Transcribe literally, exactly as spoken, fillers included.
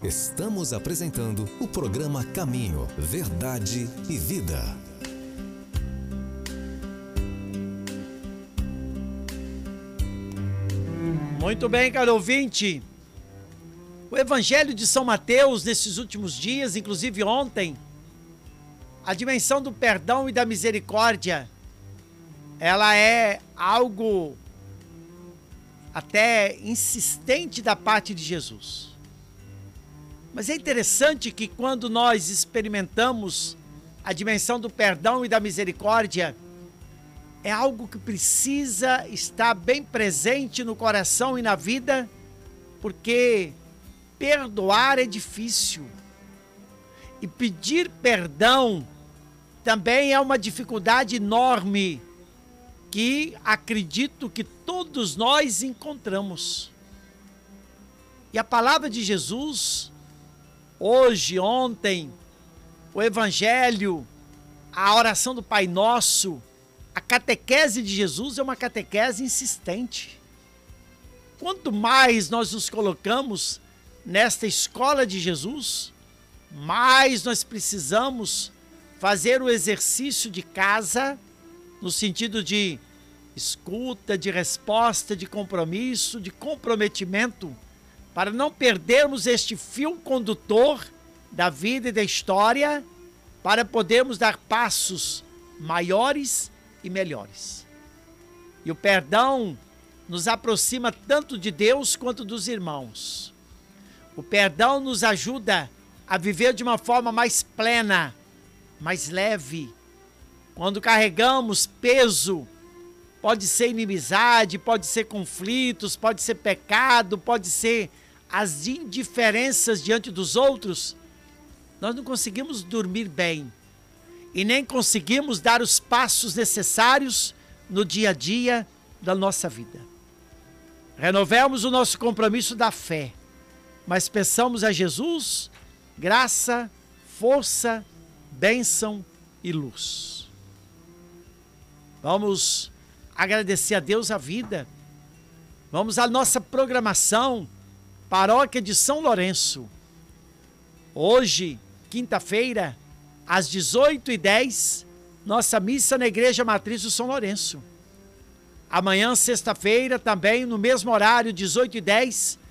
Estamos apresentando o programa Caminho, Verdade e Vida. Muito bem, caro ouvinte. O Evangelho de São Mateus, nesses últimos dias, inclusive ontem, a dimensão do perdão e da misericórdia, ela é algo até insistente da parte de Jesus. Mas é interessante que quando nós experimentamos a dimensão do perdão e da misericórdia, é algo que precisa estar bem presente no coração e na vida, porque perdoar é difícil. E pedir perdão também é uma dificuldade enorme, que acredito que todos nós encontramos. E a palavra de Jesus, hoje, ontem, o Evangelho, a oração do Pai Nosso, a catequese de Jesus é uma catequese insistente. Quanto mais nós nos colocamos nesta escola de Jesus, mais nós precisamos fazer o exercício de casa, no sentido de escuta, de resposta, de compromisso, de comprometimento, para não perdermos este fio condutor da vida e da história, para podermos dar passos maiores e melhores. E o perdão nos aproxima tanto de Deus quanto dos irmãos. O perdão nos ajuda a viver de uma forma mais plena, mais leve. Quando carregamos peso, pode ser inimizade, pode ser conflitos, pode ser pecado, pode ser as indiferenças diante dos outros, nós não conseguimos dormir bem e nem conseguimos dar os passos necessários no dia a dia da nossa vida. Renovemos o nosso compromisso da fé, mas peçamos a Jesus graça, força, bênção e luz. Vamos agradecer a Deus a vida. Vamos à nossa programação, Paróquia de São Lourenço. Hoje, quinta-feira, às dezoito e dez, nossa missa na Igreja Matriz do São Lourenço. Amanhã, sexta-feira, também no mesmo horário, dezoito e dez,